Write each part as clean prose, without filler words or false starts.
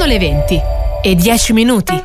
Sono le 20:10.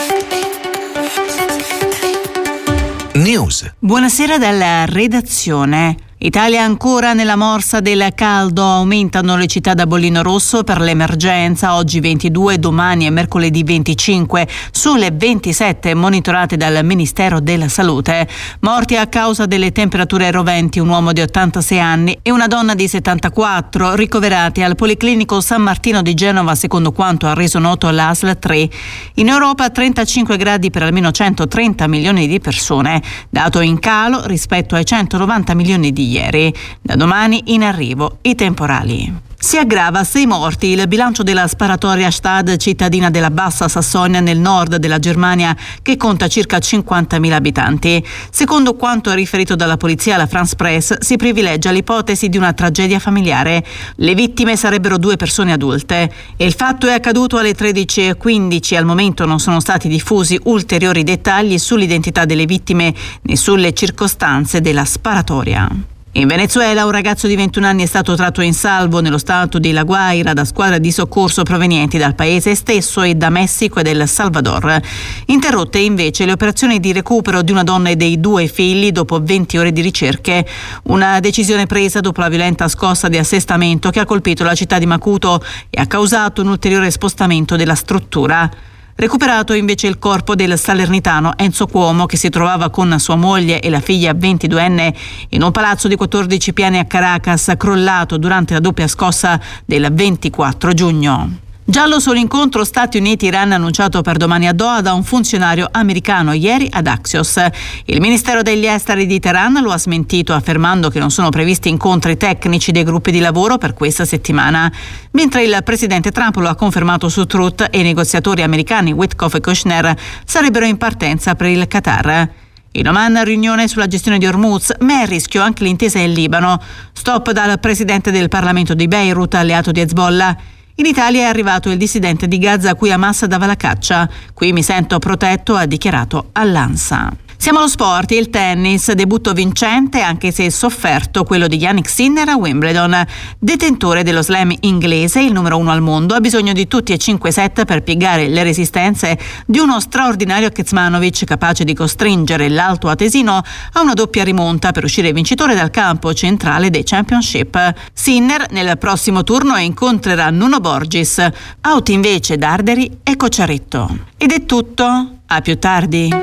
News. Buonasera dalla redazione. Italia ancora nella morsa del caldo, aumentano le città da bollino rosso per l'emergenza, oggi 22, domani e mercoledì 25, sulle 27 monitorate dal Ministero della Salute. Morti a causa delle temperature roventi, un uomo di 86 anni e una donna di 74, ricoverati al Policlinico San Martino di Genova, secondo quanto ha reso noto l'ASL 3. In Europa 35 gradi per almeno 130 milioni di persone, dato in calo rispetto ai 190 milioni di ieri. Da domani in arrivo i temporali. Si aggrava a 6 morti il bilancio della sparatoria Stad, cittadina della Bassa Sassonia nel nord della Germania, che conta circa 50.000 abitanti. Secondo quanto riferito dalla polizia alla France Press, si privilegia l'ipotesi di una tragedia familiare. Le vittime sarebbero 2 persone adulte e il fatto è accaduto alle 13:15. Al momento non sono stati diffusi ulteriori dettagli sull'identità delle vittime né sulle circostanze della sparatoria. In Venezuela un ragazzo di 21 anni è stato tratto in salvo nello stato di La Guaira da squadre di soccorso provenienti dal paese stesso e da Messico e del Salvador. Interrotte invece le operazioni di recupero di una donna e dei 2 figli dopo 20 ore di ricerche. Una decisione presa dopo la violenta scossa di assestamento che ha colpito la città di Macuto e ha causato un ulteriore spostamento della struttura. Recuperato invece il corpo del salernitano Enzo Cuomo, che si trovava con sua moglie e la figlia 22enne in un palazzo di 14 piani a Caracas, crollato durante la doppia scossa del 24 giugno. Giallo sull'incontro Stati Uniti-Iran annunciato per domani a Doha da un funzionario americano ieri ad Axios. Il Ministero degli Esteri di Teheran lo ha smentito, affermando che non sono previsti incontri tecnici dei gruppi di lavoro per questa settimana, mentre il presidente Trump lo ha confermato su Truth e i negoziatori americani Witkoff e Kushner sarebbero in partenza per il Qatar. In Oman riunione sulla gestione di Hormuz, ma è a rischio anche l'intesa in Libano. Stop dal presidente del Parlamento di Beirut, alleato di Hezbollah. In Italia è arrivato il dissidente di Gaza a cui Hamas dava la caccia. Qui mi sento protetto, ha dichiarato all'ANSA. Siamo allo sport, il tennis, debutto vincente anche se sofferto quello di Jannik Sinner a Wimbledon. Detentore dello slam inglese, il numero 1 al mondo, ha bisogno di tutti e 5 set per piegare le resistenze di uno straordinario Kecmanovic capace di costringere l'alto atesino a una doppia rimonta per uscire vincitore dal campo centrale dei Championship. Sinner nel prossimo turno incontrerà Nuno Borgis, out invece Darderi e Cocciaretto. Ed è tutto, a più tardi.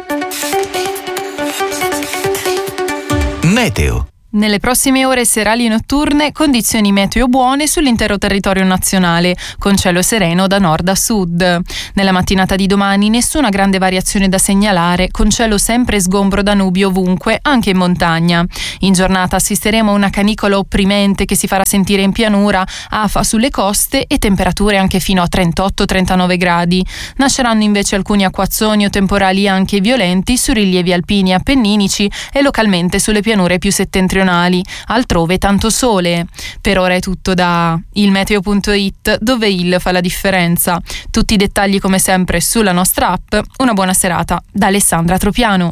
Meteo. Nelle prossime ore serali e notturne condizioni meteo buone sull'intero territorio nazionale, con cielo sereno da nord a sud. Nella mattinata di domani nessuna grande variazione da segnalare, con cielo sempre sgombro da nubi ovunque, anche in montagna. In giornata assisteremo a una canicola opprimente che si farà sentire in pianura, afa sulle coste e temperature anche fino a 38-39 gradi. Nasceranno invece alcuni acquazzoni o temporali anche violenti su rilievi alpini e appenninici e localmente sulle pianure più settentrionali. Altrove tanto sole. Per ora è tutto da ilmeteo.it, dove il fa la differenza. Tutti i dettagli come sempre sulla nostra app. Una buona serata da Alessandra Tropiano.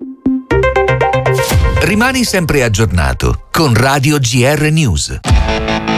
Rimani sempre aggiornato con Radio GR News.